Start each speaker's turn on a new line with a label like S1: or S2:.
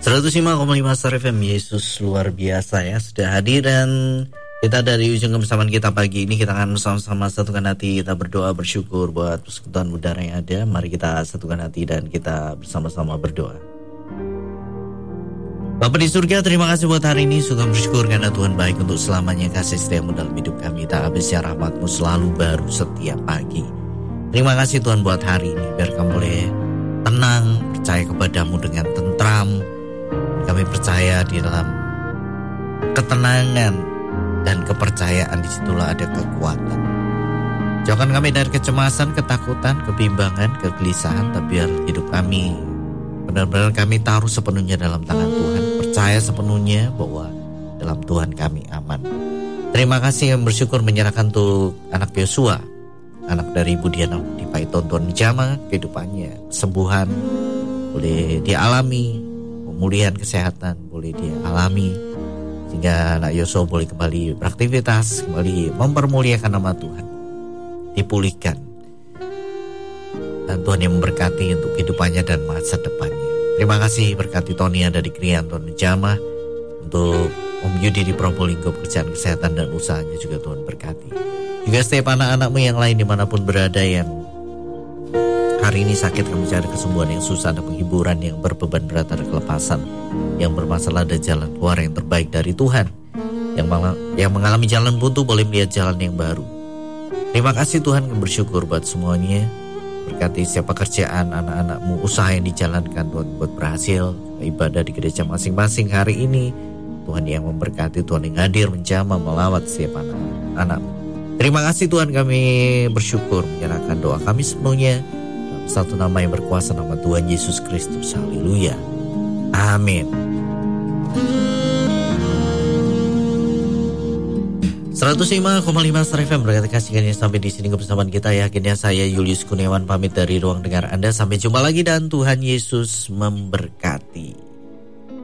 S1: 105,5 Star FM. Yesus luar biasa ya, sudah hadir. Dan kita dari ujung kebersamaan kita pagi ini, kita akan sama-sama satukan hati, kita berdoa bersyukur buat persekutuan udara yang ada. Mari kita satukan hati dan kita bersama-sama berdoa. Bapa di surga, terima kasih buat hari ini. Sungguh bersyukur karena Tuhan baik untuk selamanya. Kasih setiamu dalam hidup kami tak habis ya, rahmat-Mu selalu baru setiap pagi. Terima kasih Tuhan buat hari ini, biar kami boleh tenang, percaya kepadamu dengan tentram. Kami percaya di dalam ketenangan dan kepercayaan, disitulah ada kekuatan. Jauhkan kami dari kecemasan, ketakutan, kebimbangan, kegelisahan. Tapi biar hidup kami benar-benar kami taruh sepenuhnya dalam tangan Tuhan. Percaya sepenuhnya bahwa dalam Tuhan kami aman. Terima kasih yang bersyukur menyerahkan untuk anak Yosua, anak dari Ibu Diana di Paiton. Tuhan jamah kehidupannya, kesembuhan boleh dialami, pemulihan kesehatan boleh dia alami, sehingga anak Yosua boleh kembali beraktivitas, kembali mempermuliakan nama Tuhan, dipulihkan. Dan Tuhan yang memberkati untuk kehidupannya dan masa depannya. Terima kasih berkati Tony dari Krian, Tuhan jamah untuk Om Yudi di Probolinggo, pekerjaan kesehatan dan usahanya juga Tuhan berkati. Juga setiap anak-anakmu yang lain dimanapun berada yang hari ini sakit, kami cari kesembuhan, yang susah ada penghiburan, yang berbeban berat ada kelepasan, yang bermasalah ada jalan keluar yang terbaik dari Tuhan, yang mengalami jalan buntu boleh melihat jalan yang baru. Terima kasih Tuhan, kami bersyukur buat semuanya. Berkati setiap pekerjaan anak-anakmu, usaha yang dijalankan Tuhan buat berhasil, ibadah di gereja masing-masing hari ini. Tuhan yang memberkati, Tuhan yang hadir menjamah melawat setiap anak-anakmu. Terima kasih Tuhan, kami bersyukur menyerahkan doa kami sepenuhnya dalam satu nama yang berkuasa, nama Tuhan Yesus Kristus. Haleluya. Amin. 105,5 Star FM berkata kasihkannya sampai di sini kebersamaan kita ya. Akhirnya saya Julius Kurniawan pamit dari ruang dengar Anda. Sampai jumpa lagi dan Tuhan Yesus memberkati.